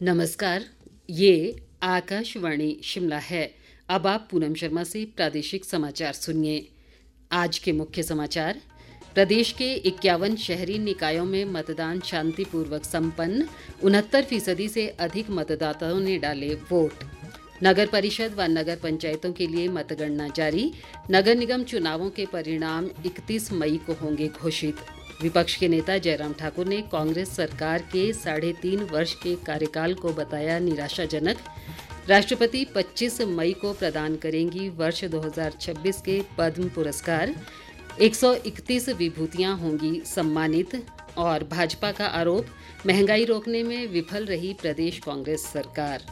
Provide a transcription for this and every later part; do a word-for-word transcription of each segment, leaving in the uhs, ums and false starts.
नमस्कार, ये आकाशवाणी शिमला है। अब आप पूनम शर्मा से प्रादेशिक समाचार सुनिए। आज के मुख्य समाचार। प्रदेश के इक्यावन शहरी निकायों में मतदान शांतिपूर्वक संपन्न, उनहत्तर फीसदी से अधिक मतदाताओं ने डाले वोट। नगर परिषद व नगर पंचायतों के लिए मतगणना जारी। नगर निगम चुनावों के परिणाम इकतीस मई को होंगे घोषित। विपक्ष के नेता जयराम ठाकुर ने कांग्रेस सरकार के साढ़े तीन वर्ष के कार्यकाल को बताया निराशाजनक। राष्ट्रपति पच्चीस मई को प्रदान करेंगी वर्ष दो हज़ार छब्बीस के पद्म पुरस्कार। एक सौ इकतीस विभूतियां होंगी सम्मानित। और भाजपा का आरोप, महंगाई रोकने में विफल रही प्रदेश कांग्रेस सरकार।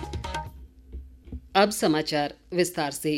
अब समाचार विस्तार से।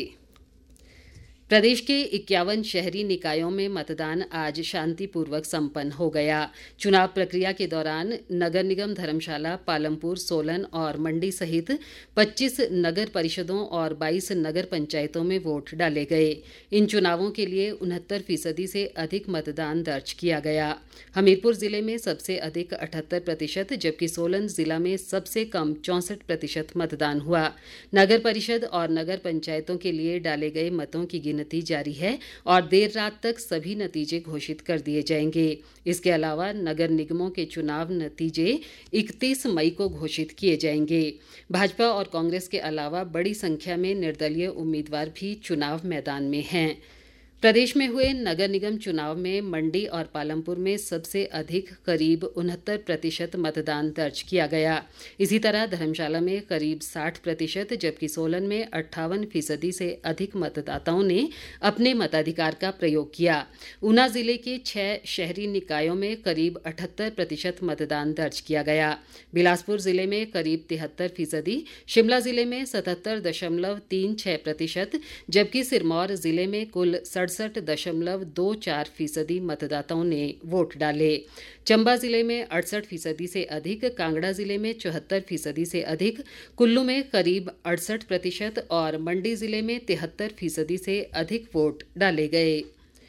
प्रदेश के इक्यावन शहरी निकायों में मतदान आज शांतिपूर्वक संपन्न हो गया। चुनाव प्रक्रिया के दौरान नगर निगम धर्मशाला, पालमपुर, सोलन और मंडी सहित पच्चीस नगर परिषदों और बाईस नगर पंचायतों में वोट डाले गए। इन चुनावों के लिए उनहत्तर फीसदी से अधिक मतदान दर्ज किया गया। हमीरपुर जिले में सबसे अधिक अठहत्तर प्रतिशत जबकि सोलन जिला में सबसे कम चौंसठ प्रतिशत मतदान हुआ। नगर परिषद और नगर पंचायतों के लिए डाले गए मतों की गिनती जारी है और देर रात तक सभी नतीजे घोषित कर दिए जाएंगे। इसके अलावा नगर निगमों के चुनाव नतीजे इकतीस मई को घोषित किए जाएंगे। भाजपा और कांग्रेस के अलावा बड़ी संख्या में निर्दलीय उम्मीदवार भी चुनाव मैदान में हैं। प्रदेश में हुए नगर निगम चुनाव में मंडी और पालमपुर में सबसे अधिक करीब उनहत्तर प्रतिशत मतदान दर्ज किया गया। इसी तरह धर्मशाला में करीब साठ प्रतिशत जबकि सोलन में अट्ठावन फीसदी से अधिक मतदाताओं ने अपने मताधिकार का प्रयोग किया। ऊना जिले के छह शहरी निकायों में करीब अठहत्तर प्रतिशत मतदान दर्ज किया गया। बिलासपुर जिले में करीब तिहत्तर फीसदी, शिमला जिले में सतहत्तर दशमलव तीन छह प्रतिशत जबकि सिरमौर जिले में कुल सड़सठ दशमलव दो चार फीसदी मतदाताओं ने वोट डाले। चंबा जिले में अड़सठ फीसदी से अधिक, कांगड़ा जिले में चौहत्तर फीसदी से अधिक, कुल्लू में करीब अड़सठ प्रतिशत और मंडी जिले में तिहत्तर फीसदी से अधिक वोट डाले गए।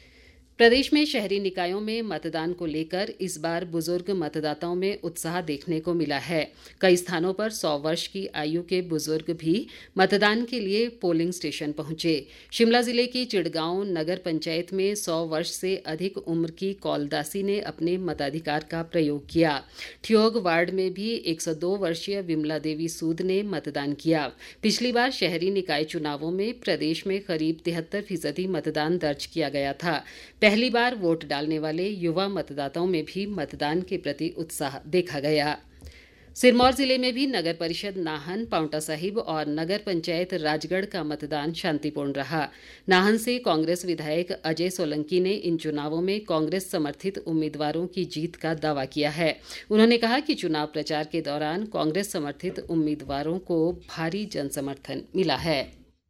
प्रदेश में शहरी निकायों में मतदान को लेकर इस बार बुजुर्ग मतदाताओं में उत्साह देखने को मिला है। कई स्थानों पर सौ वर्ष की आयु के बुजुर्ग भी मतदान के लिए पोलिंग स्टेशन पहुंचे। शिमला जिले की चिड़गांव नगर पंचायत में सौ वर्ष से अधिक उम्र की कौलदासी ने अपने मताधिकार का प्रयोग किया। ठियोग वार्ड में भी एक सौ दो वर्षीय विमला देवी सूद ने मतदान किया। पिछली बार शहरी निकाय चुनावों में प्रदेश में करीब तिहत्तर फीसदी मतदान दर्ज किया गया था। पहली बार वोट डालने वाले युवा मतदाताओं में भी मतदान के प्रति उत्साह देखा गया। सिरमौर जिले में भी नगर परिषद नाहन, पांवटा साहिब और नगर पंचायत राजगढ़ का मतदान शांतिपूर्ण रहा। नाहन से कांग्रेस विधायक अजय सोलंकी ने इन चुनावों में कांग्रेस समर्थित उम्मीदवारों की जीत का दावा किया है। उन्होंने कहा कि चुनाव प्रचार के दौरान कांग्रेस समर्थित उम्मीदवारों को भारी जनसमर्थन मिला है।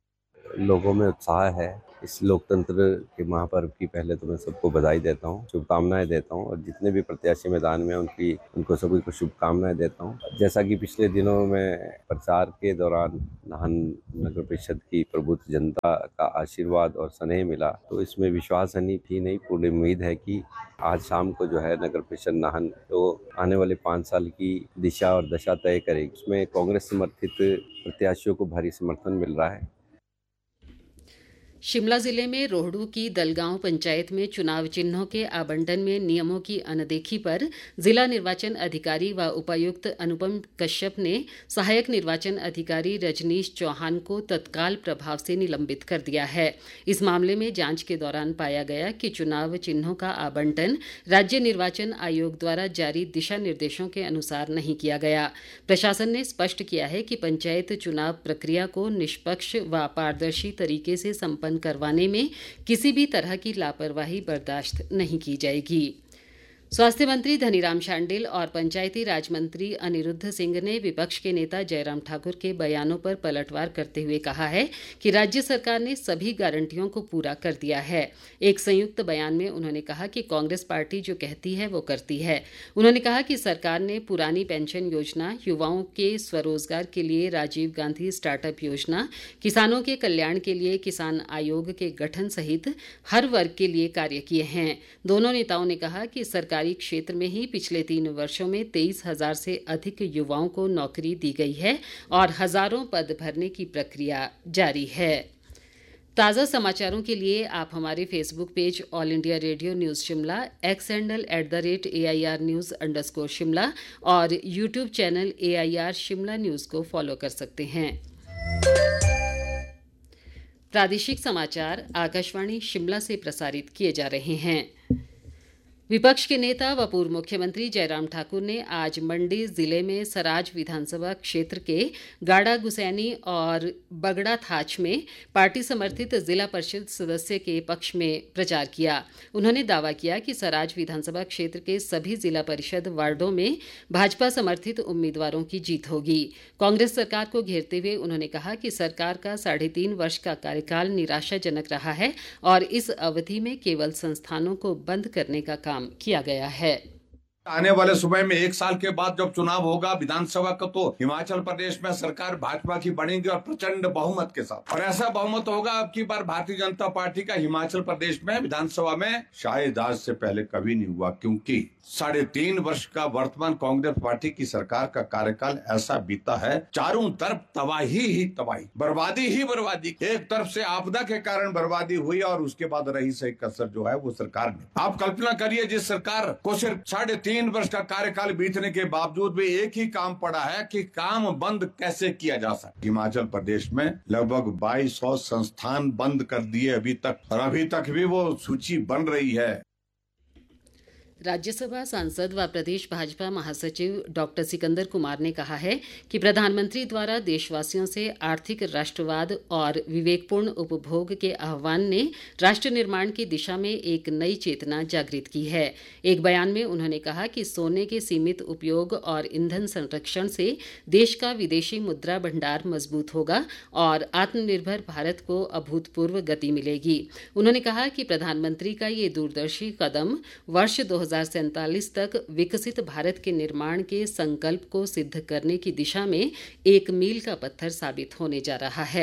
लोगों में उत्साह है। इस लोकतंत्र के महापर्व की पहले तो मैं सबको बधाई देता हूँ, शुभकामनाएं देता हूँ और जितने भी प्रत्याशी मैदान में उनकी उनको सभी को शुभकामनाएं देता हूँ। जैसा कि पिछले दिनों में प्रचार के दौरान नाहन नगर परिषद की प्रबुद्ध जनता का आशीर्वाद और स्नेह मिला, तो इसमें विश्वास हनी थी नहीं, पूरी उम्मीद है कि आज शाम को जो है नगर परिषद नाहन तो आने वाले पाँच साल की दिशा और दशा तय करेगी। इसमें कांग्रेस समर्थित प्रत्याशियों को भारी समर्थन मिल रहा है। शिमला जिले में रोहडू की दलगांव पंचायत में चुनाव चिन्हों के आवंटन में नियमों की अनदेखी पर जिला निर्वाचन अधिकारी व उपायुक्त अनुपम कश्यप ने सहायक निर्वाचन अधिकारी रजनीश चौहान को तत्काल प्रभाव से निलंबित कर दिया है। इस मामले में जांच के दौरान पाया गया कि चुनाव चिन्हों का आवंटन राज्य निर्वाचन आयोग द्वारा जारी दिशा निर्देशों के अनुसार नहीं किया गया। प्रशासन ने स्पष्ट किया है कि पंचायत चुनाव प्रक्रिया को निष्पक्ष व पारदर्शी तरीके से संपन्न करवाने में किसी भी तरह की लापरवाही बर्दाश्त नहीं की जाएगी। स्वास्थ्य मंत्री धनीराम शांडिल और पंचायती राज मंत्री अनिरुद्ध सिंह ने विपक्ष के नेता जयराम ठाकुर के बयानों पर पलटवार करते हुए कहा है कि राज्य सरकार ने सभी गारंटियों को पूरा कर दिया है। एक संयुक्त बयान में उन्होंने कहा कि कांग्रेस पार्टी जो कहती है वो करती है। उन्होंने कहा कि सरकार ने पुरानी पेंशन योजना, युवाओं के स्वरोजगार के लिए राजीव गांधी स्टार्टअप योजना, किसानों के कल्याण के लिए किसान आयोग के गठन सहित हर वर्ग के लिए कार्य किए हैं। दोनों नेताओं ने कहा कि सरकार सरकारी क्षेत्र में ही पिछले तीन वर्षों में तेईस हजार से अधिक युवाओं को नौकरी दी गई है और हजारों पद भरने की प्रक्रिया जारी है। ताज़ा समाचारों के लिए आप हमारे Facebook page all India radio news Shimla, x handle at the rate A I R news underscore Shimla और YouTube channel A I R Shimla news को फॉलो कर सकते हैं। प्रादेशिक समाचार आकाशवाणी शिमला से प्रसारित किए जा रहे हैं। विपक्ष के नेता व पूर्व मुख्यमंत्री जयराम ठाकुर ने आज मंडी जिले में सराज विधानसभा क्षेत्र के गाड़ा गुसैनी और बगड़ा थाच में पार्टी समर्थित जिला परिषद सदस्य के पक्ष में प्रचार किया। उन्होंने दावा किया कि सराज विधानसभा क्षेत्र के सभी जिला परिषद वार्डों में भाजपा समर्थित उम्मीदवारों की जीत होगी। कांग्रेस सरकार को घेरते हुए उन्होंने कहा कि सरकार का साढ़े तीन वर्ष का कार्यकाल निराशाजनक रहा है और इस अवधि में केवल संस्थानों को बंद करने का काम किया गया है। आने वाले सुबह में एक साल के बाद जब चुनाव होगा विधानसभा का, तो हिमाचल प्रदेश में सरकार भाजपा की बनेगी और प्रचंड बहुमत के साथ, और ऐसा बहुमत होगा अब की बार भारतीय जनता पार्टी का हिमाचल प्रदेश में विधानसभा में शायद आज से पहले कभी नहीं हुआ, क्योंकि साढ़े तीन वर्ष का वर्तमान कांग्रेस पार्टी की सरकार का कार्यकाल ऐसा बीता है, चारों तरफ तबाही ही तबाही, बर्बादी ही बर्बादी। एक तरफ से आपदा के कारण बर्बादी हुई और उसके बाद रही सही कसर जो है वो सरकार ने। आप कल्पना करिए, जिस सरकार को सिर्फ साढ़े तीन वर्ष का कार्यकाल बीतने के बावजूद भी एक ही काम पड़ा है कि काम बंद कैसे किया जा सकता। हिमाचल प्रदेश में लगभग बाईस सौ संस्थान बंद कर दिए अभी तक, और अभी तक भी वो सूची बन रही है। राज्यसभा सांसद व प्रदेश भाजपा महासचिव डॉक्टर सिकंदर कुमार ने कहा है कि प्रधानमंत्री द्वारा देशवासियों से आर्थिक राष्ट्रवाद और विवेकपूर्ण उपभोग के आह्वान ने राष्ट्र निर्माण की दिशा में एक नई चेतना जागृत की है। एक बयान में उन्होंने कहा कि सोने के सीमित उपयोग और ईंधन संरक्षण से देश का विदेशी मुद्रा भंडार मजबूत होगा और आत्मनिर्भर भारत को अभूतपूर्व गति मिलेगी। उन्होंने कहा कि प्रधानमंत्री का ये दूरदर्शी कदम वर्ष दो हजार सैंतालीस तक विकसित भारत के निर्माण के संकल्प को सिद्ध करने की दिशा में एक मील का पत्थर साबित होने जा रहा है।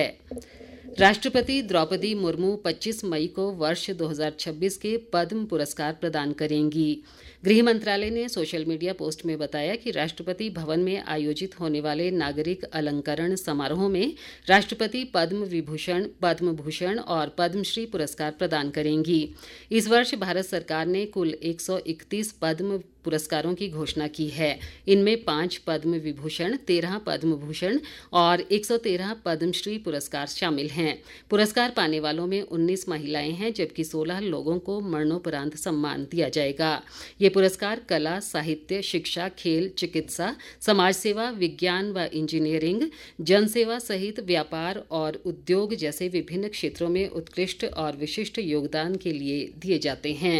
राष्ट्रपति द्रौपदी मुर्मू पच्चीस मई को वर्ष दो हजार छब्बीस के पद्म पुरस्कार प्रदान करेंगी। गृह मंत्रालय ने सोशल मीडिया पोस्ट में बताया कि राष्ट्रपति भवन में आयोजित होने वाले नागरिक अलंकरण समारोह में राष्ट्रपति पद्म विभूषण, पद्म भूषण और पद्मश्री पुरस्कार प्रदान करेंगी। इस वर्ष भारत सरकार ने कुल एक सौ इकतीस पद्म पुरस्कारों की घोषणा की है। इनमें पांच पद्म विभूषण, तेरह पद्म भूषण और एक सौ तेरह पद्मश्री पुरस्कार शामिल हैं। पुरस्कार पाने वालों में उन्नीस महिलाएं हैं, जबकि सोलह लोगों को मरणोपरांत सम्मान दिया जाएगा। ये पुरस्कार कला, साहित्य, शिक्षा, खेल, चिकित्सा, समाज सेवा, विज्ञान व इंजीनियरिंग, जनसेवा सहित व्यापार और उद्योग जैसे विभिन्न क्षेत्रों में उत्कृष्ट और विशिष्ट योगदान के लिए दिए जाते हैं।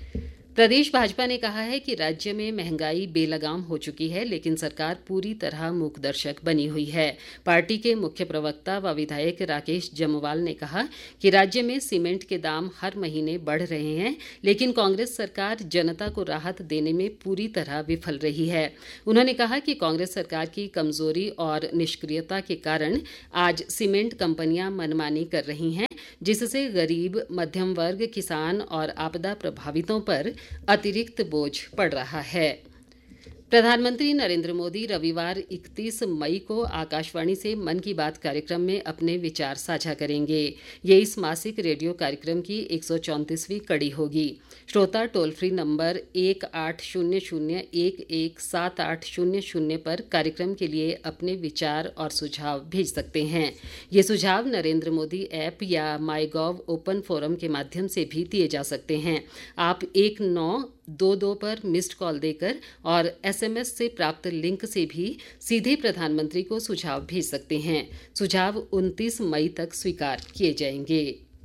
प्रदेश भाजपा ने कहा है कि राज्य में महंगाई बेलगाम हो चुकी है, लेकिन सरकार पूरी तरह मूकदर्शक बनी हुई है। पार्टी के मुख्य प्रवक्ता व विधायक राकेश जम्वाल ने कहा कि राज्य में सीमेंट के दाम हर महीने बढ़ रहे हैं, लेकिन कांग्रेस सरकार जनता को राहत देने में पूरी तरह विफल रही है। उन्होंने कहा कि कांग्रेस सरकार की कमजोरी और निष्क्रियता के कारण आज सीमेंट कंपनियां मनमानी कर रही हैं, जिससे गरीब, मध्यम वर्ग, किसान और आपदा प्रभावितों पर अतिरिक्त बोझ पड़ रहा है। प्रधानमंत्री नरेंद्र मोदी रविवार इकतीस मई को आकाशवाणी से मन की बात कार्यक्रम में अपने विचार साझा करेंगे। ये इस मासिक रेडियो कार्यक्रम की एक सौ चौंतीसवीं कड़ी होगी। श्रोता टोल फ्री नंबर एक आठ शून्य शून्य एक एक सात आठ शून्य शून्य पर कार्यक्रम के लिए अपने विचार और सुझाव भेज सकते हैं। ये सुझाव नरेंद्र मोदी ऐप या माई गॉव ओपन फोरम के माध्यम से भी दिए जा सकते हैं। आप एक नौ दो दो पर मिस्ड कॉल देकर और एसएमएस से प्राप्त लिंक से भी सीधे प्रधानमंत्री को सुझाव भेज सकते हैं। सुझाव उनतीस मई तक स्वीकार किए जाएंगे।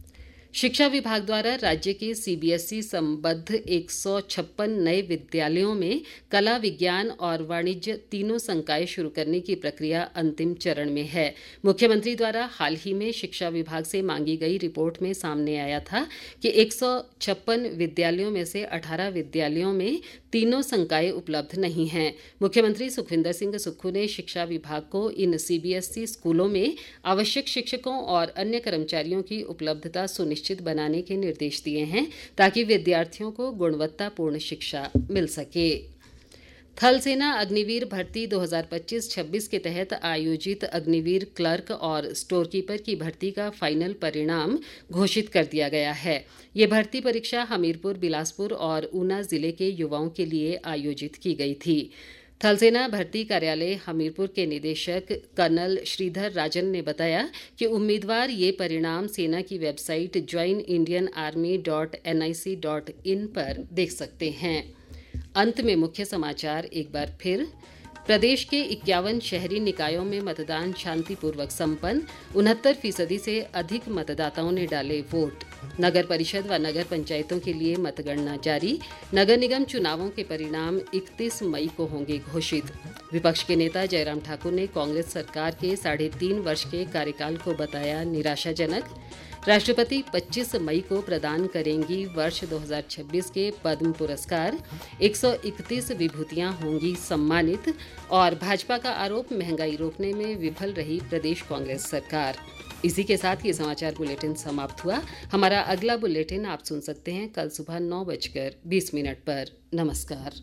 शिक्षा विभाग द्वारा राज्य के सीबीएसई संबद्ध एक सौ छप्पन नए विद्यालयों में कला, विज्ञान और वाणिज्य तीनों संकाय शुरू करने की प्रक्रिया अंतिम चरण में है। मुख्यमंत्री द्वारा हाल ही में शिक्षा विभाग से मांगी गई रिपोर्ट में सामने आया था कि एक सौ छप्पन विद्यालयों में से अठारह विद्यालयों में तीनों संकाय उपलब्ध नहीं हैं। मुख्यमंत्री सुखविंदर सिंह सुक्खू ने शिक्षा विभाग को इन सीबीएसई स्कूलों में आवश्यक शिक्षकों और अन्य कर्मचारियों की उपलब्धता सुनिश्चित बनाने के निर्देश दिए हैं ताकि विद्यार्थियों को गुणवत्तापूर्ण शिक्षा मिल सके। थल सेना अग्निवीर भर्ती दो हज़ार पच्चीस छब्बीस के तहत आयोजित अग्निवीर क्लर्क और स्टोर कीपर की भर्ती का फाइनल परिणाम घोषित कर दिया गया है। ये भर्ती परीक्षा हमीरपुर, बिलासपुर और ऊना जिले के युवाओं के लिए आयोजित की गई थी। थल सेना भर्ती कार्यालय हमीरपुर के निदेशक कर्नल श्रीधर राजन ने बताया कि उम्मीदवार ये परिणाम सेना की website join Indian army dot N I C dot in पर देख सकते हैं। अंत में मुख्य समाचार एक बार फिर। प्रदेश के इक्यावन शहरी निकायों में मतदान शांतिपूर्वक संपन्न। उनहत्तर फीसदी से अधिक मतदाताओं ने डाले वोट। नगर परिषद व नगर पंचायतों के लिए मतगणना जारी। नगर निगम चुनावों के परिणाम इकतीस मई को होंगे घोषित। विपक्ष के नेता जयराम ठाकुर ने कांग्रेस सरकार के साढ़े तीन वर्ष के कार्यकाल को बताया निराशाजनक। राष्ट्रपति पच्चीस मई को प्रदान करेंगी वर्ष दो हज़ार छब्बीस के पद्म पुरस्कार। एक सौ इकतीस विभूतियां होंगी सम्मानित। और भाजपा का आरोप, महंगाई रोकने में विफल रही प्रदेश कांग्रेस सरकार। इसी के साथ ये समाचार बुलेटिन समाप्त हुआ। हमारा अगला बुलेटिन आप सुन सकते हैं कल सुबह नौ बजकर बीस मिनट पर। नमस्कार।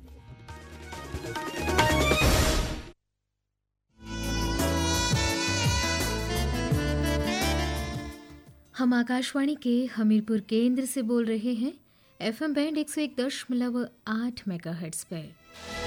हम आकाशवाणी के हमीरपुर केंद्र से बोल रहे हैं एफएम बैंड एक सौ एक दशमलव आठ मेगाहर्ट्ज पर।